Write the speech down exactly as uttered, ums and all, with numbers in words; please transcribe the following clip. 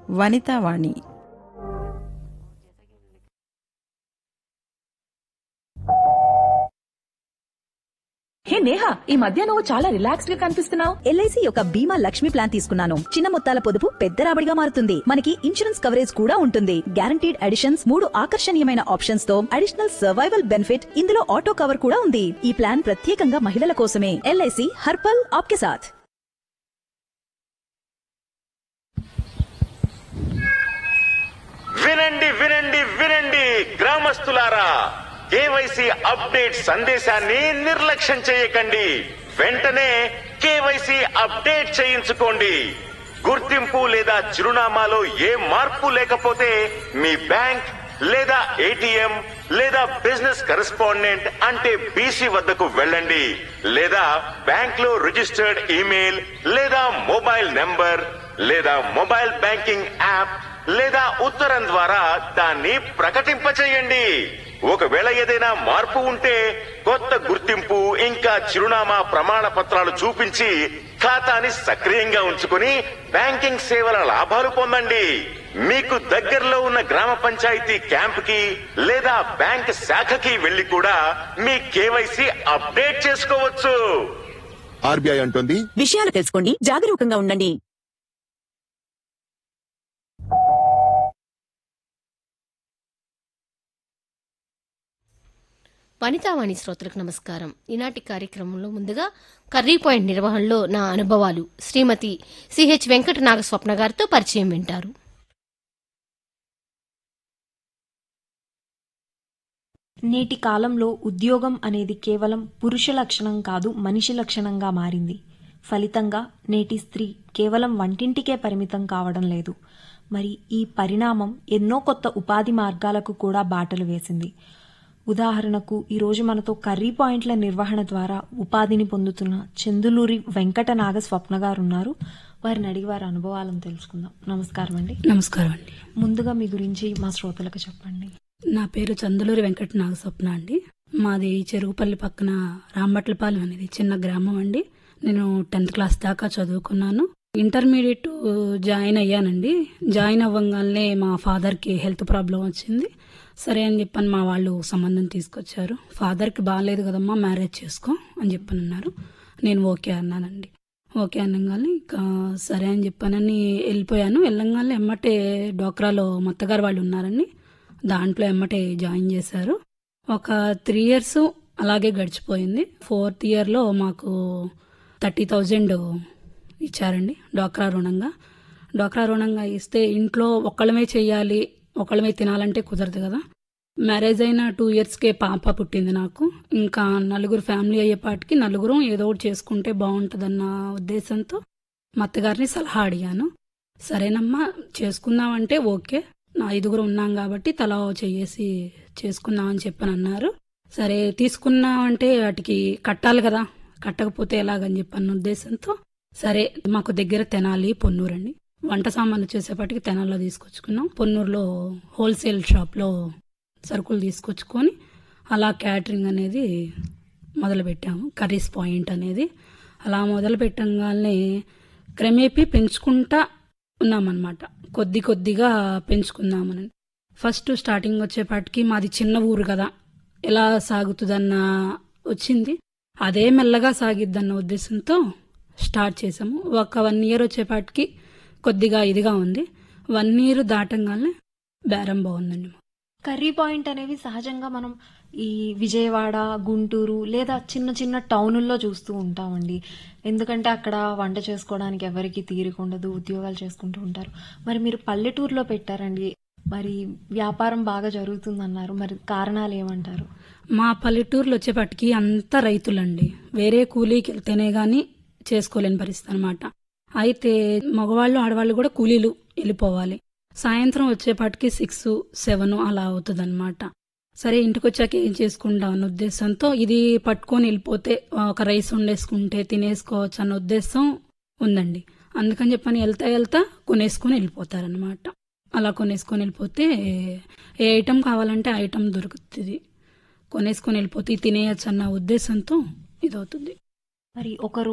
వనితావాణి. హే నేహా, ఈ మధ్య నువ్వు చాలా రిలాక్స్డ్ గా కనిపిస్తున్నావు. ఎల్ఐసి యొక్క బీమా లక్ష్మి ప్లాన్ తీసుకున్నాను. చిన్న మొత్తాల పొదుపు పెద్ద రాబడిగా మారుతుంది. మనకి ఇన్సూరెన్స్ కవరేజ్ కూడా ఉంటుంది. గ్యారంటీడ్ అడిషన్స్, మూడు ఆకర్షణీయమైన ఆప్షన్స్ తో అడిషనల్ సర్వైవల్ బెనిఫిట్, ఇందులో ఆటో కవర్ కూడా ఉంది. ఈ ప్లాన్ ప్రత్యేకంగా మహిళల కోసమే. ఎల్ఐసి హర్పల్ ఆప్కే సాథ్. వినండి వినండి వినండి గ్రామస్తులారా, కేవైసీ అప్డేట్ సందేశాన్ని నిర్లక్ష్యం చేయకండి. వెంటనే కేవైసీ అప్డేట్ చేయించుకోండి. గుర్తింపు లేదా చిరునామాలో ఏ మార్పు లేకపోతే మీ బ్యాంక్ లేదా ఏటీఎం లేదా బిజినెస్ కరెస్పాండెంట్ అంటే బీసీ వద్దకు వెళ్ళండి. లేదా బ్యాంక్ లో రిజిస్టర్డ్ ఈమెయిల్ లేదా మొబైల్ నెంబర్ లేదా మొబైల్ బ్యాంకింగ్ యాప్ లేదా ఉత్తరం ద్వారా దాన్ని ప్రకటింపచేయండి. ఒకవేళ ఏదైనా మార్పు ఉంటే కొత్త గుర్తింపు ఇంకా చిరునామా ప్రమాణ పత్రాలు చూపించి ఖాతాని సక్రియంగా ఉంచుకుని బ్యాంకింగ్ సేవల లాభాలు పొందండి. మీకు దగ్గరలో ఉన్న గ్రామ పంచాయతీ క్యాంప్ కి లేదా బ్యాంక్ శాఖకి వెళ్లి కూడా మీ కేవైసీ అప్డేట్ చేసుకోవచ్చు. ఆర్బీఐ అంటుంది, విషయాలు తెలుసుకోండి, జాగరూకంగా ఉండండి. వనితావాణి శ్రోతలకు నమస్కారం. ఈనాటి కార్యక్రమంలో ముందుగా కర్రీ పాయింట్ నిర్వహణలో నా అనుభవాలు శ్రీమతి సిహెచ్ వెంకట నాగస్వప్న గారితో పరిచయం వింటారు. నేటి కాలంలో ఉద్యోగం అనేది కేవలం పురుష లక్షణం కాదు, మనిషి లక్షణంగా మారింది. ఫలితంగా నేటి స్త్రీ కేవలం వంటింటికే పరిమితం కావడం లేదు. మరి ఈ పరిణామం ఎన్నో కొత్త ఉపాధి మార్గాలకు కూడా బాటలు వేసింది. ఉదాహరణకు ఈరోజు మనతో కర్రీ పాయింట్ల నిర్వహణ ద్వారా ఉపాధిని పొందుతున్న చందులూరి వెంకట నాగ స్వప్న గారు ఉన్నారు. వారిని అడిగి వారి అనుభవాలను తెలుసుకుందాం. నమస్కారం అండి. నమస్కారం అండి. ముందుగా మీ గురించి మా శ్రోతలకు చెప్పండి. నా పేరు చందులూరి వెంకట నాగస్వప్న అండి. మాది చెరుగుపల్లి పక్కన రాంబట్లపాలెం అనేది చిన్న గ్రామం అండి. నేను టెన్త్ క్లాస్ దాకా చదువుకున్నాను. ఇంటర్మీడియట్ జాయిన్ అయ్యానండి. జాయిన్ అవ్వగానే మా ఫాదర్కి హెల్త్ ప్రాబ్లం వచ్చింది. సరే అని చెప్పని మా వాళ్ళు సంబంధం తీసుకొచ్చారు. ఫాదర్కి బాగాలేదు కదమ్మా, మ్యారేజ్ చేసుకో అని చెప్పని అన్నారు. నేను ఓకే అన్నానండి. ఓకే అనగానే ఇక సరే అని చెప్పానని వెళ్ళిపోయాను. వెళ్ళంగానే ఎమ్మటే డోక్రాలో మత్తగారు వాళ్ళు ఉన్నారండి, దాంట్లో ఎమ్మటే జాయిన్ చేశారు. ఒక త్రీ ఇయర్స్ అలాగే గడిచిపోయింది. ఫోర్త్ ఇయర్లో మాకు థర్టీ థౌజండ్ ఇచ్చారండి డోక్రా రుణంగా. డోక్రా రుణంగా ఇస్తే ఇంట్లో ఒక్కళ్ళమే చెయ్యాలి, ఒకళ్ళమే తినాలంటే కుదరదు కదా. మ్యారేజ్ అయిన టూ ఇయర్స్కే పాప పుట్టింది నాకు. ఇంకా నలుగురు ఫ్యామిలీ అయ్యేపాటికి నలుగురు ఏదో ఒకటి చేసుకుంటే బాగుంటుందన్న ఉద్దేశంతో మా అత్తగారిని సలహా అడిగాను. సరేనమ్మా చేసుకుందామంటే ఓకే, నా ఐదుగురు ఉన్నాం కాబట్టి తలా చెయ్యేసి చేసుకుందామని చెప్పని అన్నారు. సరే తీసుకున్నామంటే వాటికి కట్టాలి కదా, కట్టకపోతే ఎలాగని చెప్పన్న ఉద్దేశంతో సరే మాకు దగ్గర తెనాలి పొన్నూరండి. వంట సామాన్లు చేసేపాటికి తెనాల్లో తీసుకొచ్చుకున్నాం. పొన్నూరులో హోల్సేల్ షాప్లో సరుకులు తీసుకొచ్చుకొని అలా క్యాటరింగ్ అనేది మొదలుపెట్టాము. కర్రీస్ పాయింట్ అనేది అలా మొదలు పెట్టగానే క్రమేపీ పెంచుకుంటా ఉన్నామన్నమాట. కొద్ది కొద్దిగా పెంచుకుందామని. ఫస్ట్ స్టార్టింగ్ వచ్చేపాటికి మాది చిన్న ఊరు కదా, ఎలా సాగుతుందన్న వచ్చింది. అదే మెల్లగా సాగిద్దన్న ఉద్దేశంతో స్టార్ట్ చేసాము. ఒక వన్ ఇయర్ వచ్చేపాటికి కొద్దిగా ఇదిగా ఉంది. వన్ ఇయర్ దాటంగానే బేరం బాగుందండి. కర్రీ పాయింట్ అనేవి సహజంగా మనం ఈ విజయవాడ, గుంటూరు లేదా చిన్న చిన్న టౌనుల్లో చూస్తూ ఉంటామండి. ఎందుకంటే అక్కడ వంట చేసుకోవడానికి ఎవరికి తీరిక ఉండదు, ఉద్యోగాలు చేసుకుంటూ ఉంటారు. మరి మీరు పల్లెటూరులో పెట్టారండి, మరి వ్యాపారం బాగా జరుగుతుందన్నారు. మరి కారణాలు ఏమంటారు? మా పల్లెటూరులో వచ్చేపాటికి అంతా రైతులండి. వేరే కూలీకి వెళ్తేనే గానీ చేసుకోలేని పరిస్థితి అనమాట. అయితే మగవాళ్ళు ఆడవాళ్ళు కూడా కూలీలు వెళ్ళిపోవాలి. సాయంత్రం వచ్చేపాటికి సిక్స్ సెవెన్ అలా అవుతుంది అనమాట. సరే ఇంటికి వచ్చాక ఏం చేసుకుంటాం అన్న ఉద్దేశంతో ఇది పట్టుకొని వెళ్ళిపోతే ఒక రైస్ వండేసుకుంటే తినేసుకోవచ్చు అన్న ఉద్దేశం ఉందండి. అందుకని చెప్పని వెళ్తా వెళ్తా కొనేసుకొని వెళ్ళిపోతారనమాట. అలా కొనేసుకొని వెళ్ళిపోతే ఏ ఐటెం కావాలంటే ఆ ఐటెం దొరుకుతుంది. కొనేసుకొని వెళ్ళిపోతే తినేయచ్చు అన్న ఉద్దేశంతో ఇదవుతుంది. మరి ఒక